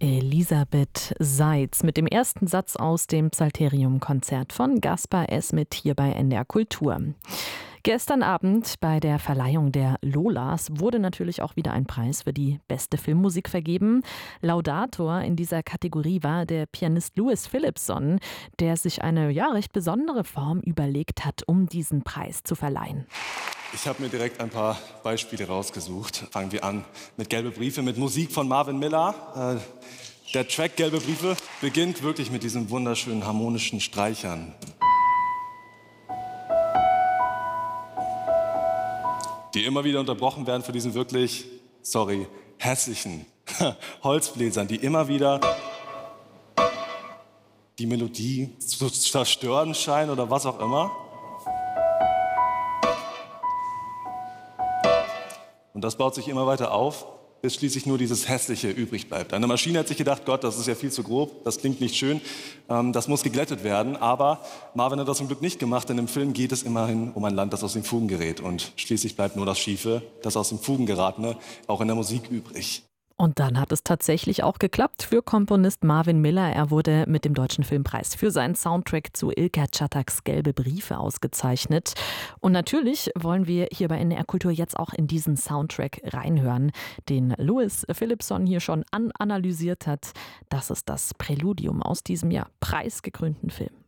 Elisabeth Seitz mit dem ersten Satz aus dem Psalterium-Konzert von Gaspar Esmet hier bei NDR Kultur. Gestern Abend bei der Verleihung der Lolas wurde natürlich auch wieder ein Preis für die beste Filmmusik vergeben. Laudator in dieser Kategorie war der Pianist Louis Phillipson, der sich eine recht besondere Form überlegt hat, um diesen Preis zu verleihen. Ich habe mir direkt ein paar Beispiele rausgesucht. Fangen wir an mit Gelbe Briefe, mit Musik von Marvin Miller. Der Track Gelbe Briefe beginnt wirklich mit diesen wunderschönen harmonischen Streichern, die immer wieder unterbrochen werden für diesen wirklich, hässlichen Holzbläsern, die immer wieder die Melodie zu zerstören scheinen oder was auch immer. Und das baut sich immer weiter auf, bis schließlich nur dieses Hässliche übrig bleibt. Eine Maschine hat sich gedacht, Gott, das ist ja viel zu grob, das klingt nicht schön, das muss geglättet werden. Aber Marvin hat das zum Glück nicht gemacht, denn im Film geht es immerhin um ein Land, das aus den Fugen gerät. Und schließlich bleibt nur das Schiefe, das aus den Fugen geratene, auch in der Musik übrig. Und dann hat es tatsächlich auch geklappt für Komponist Marvin Miller. Er wurde mit dem Deutschen Filmpreis für seinen Soundtrack zu Ilker Çataks Gelbe Briefe ausgezeichnet. Und natürlich wollen wir hier bei NDR Kultur jetzt auch in diesen Soundtrack reinhören, den Louis Phillipson hier schon analysiert hat. Das ist das Präludium aus diesem preisgekrönten Film.